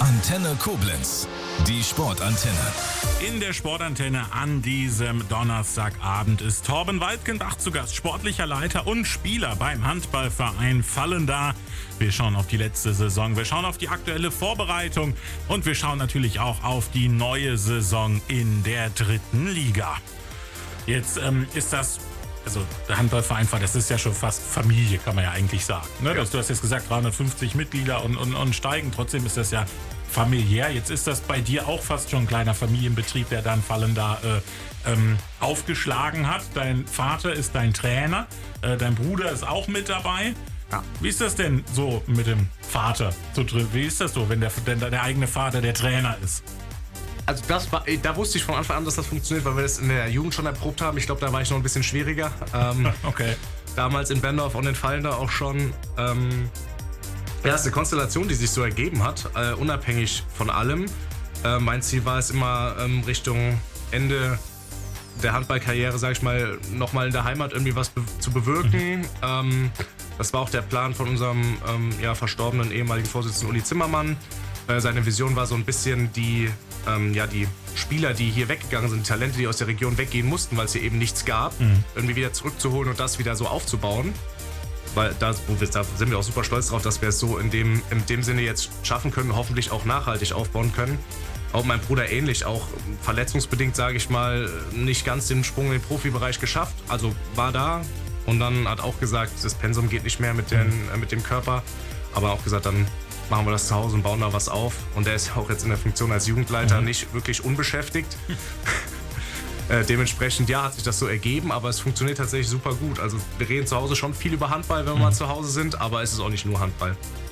Antenne Koblenz, die Sportantenne. In der Sportantenne an diesem Donnerstagabend ist Torben Waldgenbach zu Gast, sportlicher Leiter und Spieler beim Handballverein Vallendar. Wir schauen auf die letzte Saison, wir schauen auf die aktuelle Vorbereitung und wir schauen natürlich auch auf die neue Saison in der 3. Liga. Jetzt ist das... Also der Handballverein, das ist ja schon fast Familie, kann man ja eigentlich sagen. Ne? Ja. Du hast jetzt gesagt, 350 Mitglieder und steigen. Trotzdem ist das ja familiär. Jetzt ist das bei dir auch fast schon ein kleiner Familienbetrieb, der dann Vallendar aufgeschlagen hat. Dein Vater ist dein Trainer, dein Bruder ist auch mit dabei. Ja. Wie ist das denn so mit dem Vater? Wie ist das so, wenn der eigene Vater der Trainer ist? Also da wusste ich von Anfang an, dass das funktioniert, weil wir das in der Jugend schon erprobt haben. Ich glaube, da war ich noch ein bisschen schwieriger. Okay. Damals in Bendorf und in Vallendar auch schon. Ja, ist eine Konstellation, die sich so ergeben hat, unabhängig von allem. Mein Ziel war es immer Richtung Ende der Handballkarriere, sage ich mal, nochmal in der Heimat irgendwie was zu bewirken. Das war auch der Plan von unserem verstorbenen ehemaligen Vorsitzenden Uli Zimmermann. Seine Vision war so ein bisschen die Spieler, die hier weggegangen sind, die Talente, die aus der Region weggehen mussten, weil es hier eben nichts gab, irgendwie wieder zurückzuholen und das wieder so aufzubauen. Weil da sind wir auch super stolz drauf, dass wir es so in dem Sinne jetzt schaffen können, hoffentlich auch nachhaltig aufbauen können. Auch mein Bruder ähnlich, auch verletzungsbedingt, sage ich mal, nicht ganz den Sprung in den Profibereich geschafft. Also war da und dann hat auch gesagt, das Pensum geht nicht mehr mit dem Körper. Aber auch gesagt, dann machen wir das zu Hause und bauen da was auf. Und der ist ja auch jetzt in der Funktion als Jugendleiter nicht wirklich unbeschäftigt. Dementsprechend, ja, hat sich das so ergeben, aber es funktioniert tatsächlich super gut. Also wir reden zu Hause schon viel über Handball, wenn wir mal zu Hause sind, aber es ist auch nicht nur Handball.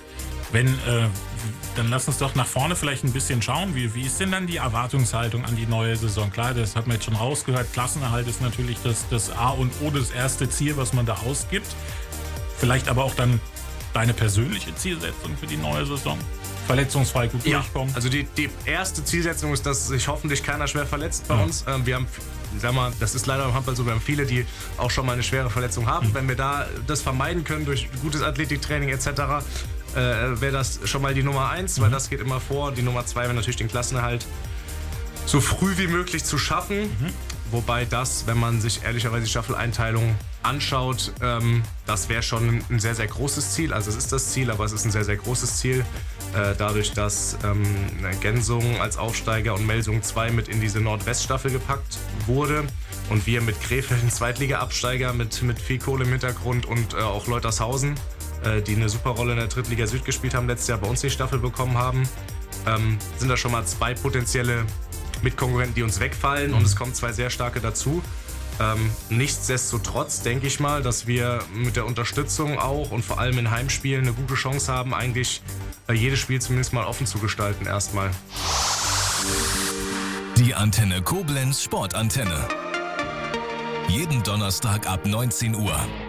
Dann lass uns doch nach vorne vielleicht ein bisschen schauen. Wie ist denn dann die Erwartungshaltung an die neue Saison? Klar, das hat man jetzt schon rausgehört. Klassenerhalt ist natürlich das A und O, das erste Ziel, was man da ausgibt. Vielleicht aber auch dann deine persönliche Zielsetzung für die neue Saison? Verletzungsfrei gut durchkommen? Also die erste Zielsetzung ist, dass sich hoffentlich keiner schwer verletzt bei uns. Wir haben, das ist leider im Handball so, wir haben viele, die auch schon mal eine schwere Verletzung haben. Wenn wir da das vermeiden können durch gutes Athletiktraining etc., wäre das schon mal die Nummer 1, weil das geht immer vor. Die Nummer 2 wäre natürlich den Klassenerhalt so früh wie möglich zu schaffen. Wobei das, wenn man sich ehrlicherweise die Staffeleinteilung anschaut, das wäre schon ein sehr, sehr großes Ziel. Also es ist das Ziel, aber es ist ein sehr, sehr großes Ziel. Dadurch, dass Gensungen als Aufsteiger und Melsungen 2 mit in diese Nordweststaffel gepackt wurde und wir mit Krefeld einen Zweitliga-Absteiger mit viel Kohle im Hintergrund und auch Leutershausen, die eine super Rolle in der Drittliga Süd gespielt haben, letztes Jahr bei uns die Staffel bekommen haben, sind da schon mal 2 potenzielle Mitkonkurrenten, die uns wegfallen und es kommen 2 sehr starke dazu. Nichtsdestotrotz denke ich mal, dass wir mit der Unterstützung auch und vor allem in Heimspielen eine gute Chance haben, eigentlich jedes Spiel zumindest mal offen zu gestalten erstmal. Die Antenne Koblenz Sportantenne. Jeden Donnerstag ab 19 Uhr.